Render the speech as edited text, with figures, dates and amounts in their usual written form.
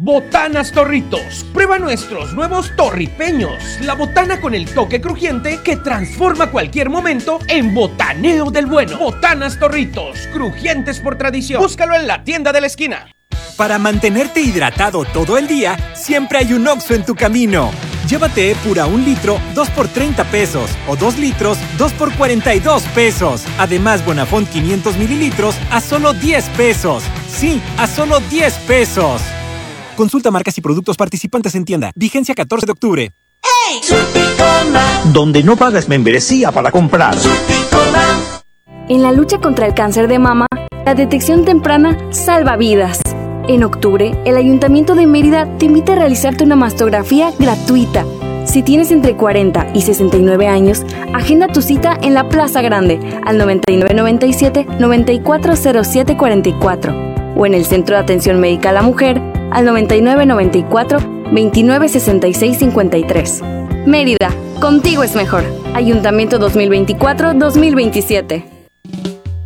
Botanas Torritos. Prueba nuestros nuevos torripeños. La botana con el toque crujiente que transforma cualquier momento en botaneo del bueno. Botanas Torritos, crujientes por tradición. Búscalo en la tienda de la esquina. Para mantenerte hidratado todo el día, siempre hay un Oxxo en tu camino. Llévate Epura 1 litro, 2 por 30 pesos. O 2 litros, 2 por 42 pesos. Además, Bonafont 500 mililitros a solo 10 pesos. Sí, a solo 10 pesos. Consulta marcas y productos participantes en tienda. Vigencia 14 de octubre. ¡Hey! Supicona, donde no pagas membresía para comprar. Supicona. En la lucha contra el cáncer de mama, la detección temprana salva vidas. En octubre, el Ayuntamiento de Mérida te invita a realizarte una mastografía gratuita. Si tienes entre 40 y 69 años, agenda tu cita en la Plaza Grande al 9997-940744 o en el Centro de Atención Médica a la Mujer al 9994-296653. Mérida, contigo es mejor. Ayuntamiento 2024-2027.